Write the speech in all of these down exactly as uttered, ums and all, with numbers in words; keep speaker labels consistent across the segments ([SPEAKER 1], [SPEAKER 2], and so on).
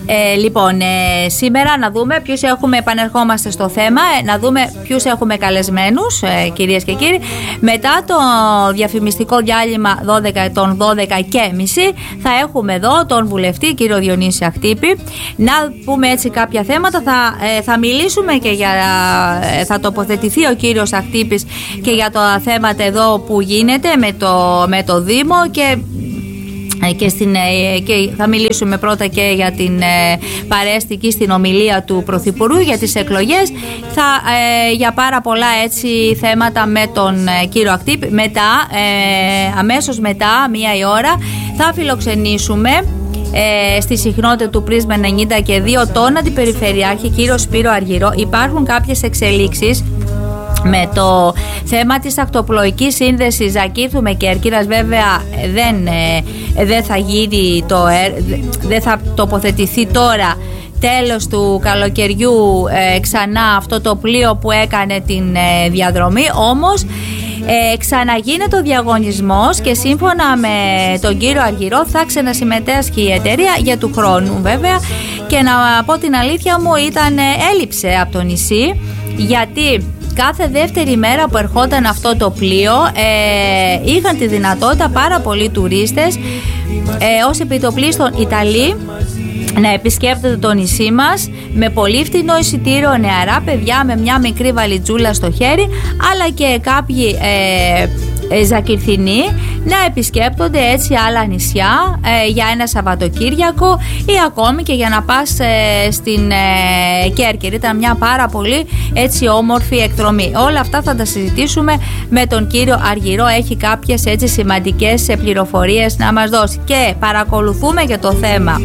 [SPEAKER 1] Ε, λοιπόν, ε, σήμερα να δούμε ποιους έχουμε, επανερχόμαστε στο θέμα, ε, να δούμε ποιους έχουμε καλεσμένους, ε, κυρίες και κύριοι. Μετά το διαφημιστικό διάλειμμα δώδεκα, των δώδεκα και μισή θα έχουμε εδώ τον βουλευτή κύριο Διονύση Αχτύπη. Να πούμε έτσι κάποια θέματα, θα, ε, θα μιλήσουμε και για, ε, θα τοποθετηθεί ο κύριος Αχτύπης και για τα θέματα εδώ που γίνεται με το, με το Δήμο και Και, στην, και θα μιλήσουμε πρώτα και για την ε, παρέστηκε στην ομιλία του Πρωθυπουργού για τις εκλογές, θα, ε, για πάρα πολλά έτσι θέματα με τον ε, κύριο Αχτύπη. Μετά, ε, αμέσως μετά, μία η ώρα, θα φιλοξενήσουμε ε, στη συχνότητα του Πρίσμα ενενήντα και δύο τον Αντιπεριφερειάρχη κύριο Σπύρο Αργυρό. Υπάρχουν κάποιες εξελίξεις με το θέμα της ακτοπλοϊκής σύνδεσης Ζακύρθου με Κέρκυρας. Βέβαια δεν, ε, δεν θα γίνει το, ε, δεν θα τοποθετηθεί τώρα τέλος του καλοκαιριού ε, ξανά αυτό το πλοίο που έκανε την ε, διαδρομή, όμως ε, ξαναγίνεται ο διαγωνισμός και σύμφωνα με τον κύριο Αργυρό θα ξανασυμμετέσχει η εταιρεία για του χρόνου βέβαια. Και να πω την αλήθεια μου, ήταν, έλειψε από το νησί, γιατί κάθε δεύτερη μέρα που ερχόταν αυτό το πλοίο ε, είχαν τη δυνατότητα πάρα πολλοί τουρίστες ε, ως επιτοπλίστων Ιταλοί να επισκέπτονται το νησί μας με πολύ φτηνό εισιτήριο, νεαρά παιδιά με μια μικρή βαλιτζούλα στο χέρι, αλλά και κάποιοι ε, ε, Ζακυρθινοί να επισκέπτονται έτσι άλλα νησιά ε, για ένα Σαββατοκύριακο ή ακόμη και για να πας ε, στην ε, Κέρκυρη. Ήταν μια πάρα πολύ έτσι όμορφη εκδρομή. Όλα αυτά θα τα συζητήσουμε με τον κύριο Αργυρό. Έχει κάποιες έτσι σημαντικές πληροφορίες να μας δώσει. Και παρακολουθούμε για το θέμα.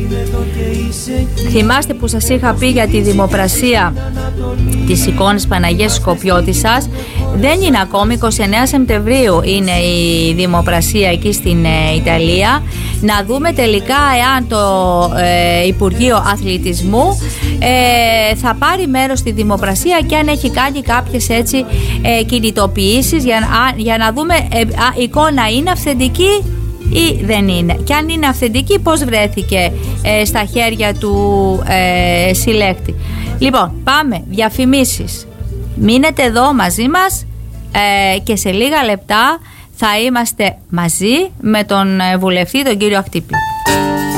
[SPEAKER 1] Θυμάστε που σας είχα πει για τη δημοπρασία της εικόνας Παναγίας Σκοπιώτισσας? Δεν είναι ακόμη, εικοστή ενάτη Σεπτεμβρίου είναι η δημοπρασία εκεί στην ε, Ιταλία. Να δούμε τελικά εάν το ε, Υπουργείο Αθλητισμού ε, θα πάρει μέρος στη δημοπρασία και αν έχει κάνει κάποιες έτσι ε, κινητοποιήσεις για, α, για να δούμε ε, α, η εικόνα είναι αυθεντική ή δεν είναι, και αν είναι αυθεντική πώς βρέθηκε ε, στα χέρια του ε, συλλέκτη. Λοιπόν, πάμε διαφημίσεις. Μείνετε εδώ μαζί μας ε, και σε λίγα λεπτά θα είμαστε μαζί με τον βουλευτή τον κύριο Αχτύπη.